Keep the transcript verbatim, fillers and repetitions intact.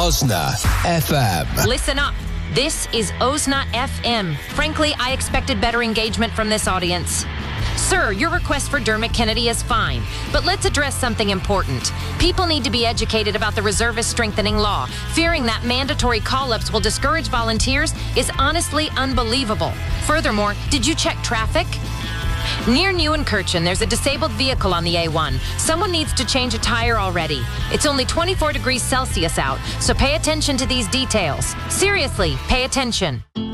Osna F M. Listen up. This is Osna F M. Frankly, I expected better engagement from this audience. Sir, your request for Dermot Kennedy is fine, but let's address something important. People need to be educated about the reservist strengthening law. Fearing that mandatory call-ups will discourage volunteers is honestly unbelievable. Furthermore, did you check traffic? Near Neuenkirchen, there's a disabled vehicle on the A one. Someone needs to change a tire already. It's only twenty-four degrees Celsius out, so pay attention to these details. Seriously, pay attention.